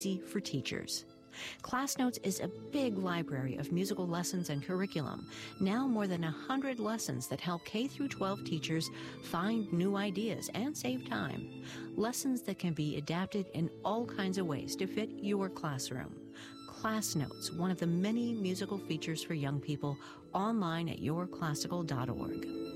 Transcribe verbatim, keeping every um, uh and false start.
for teachers. ClassNotes is a big library of musical lessons and curriculum, now more than one hundred lessons that help K through twelve teachers find new ideas and save time. Lessons that can be adapted in all kinds of ways to fit your classroom. ClassNotes, one of the many musical features for young people, online at your classical dot org.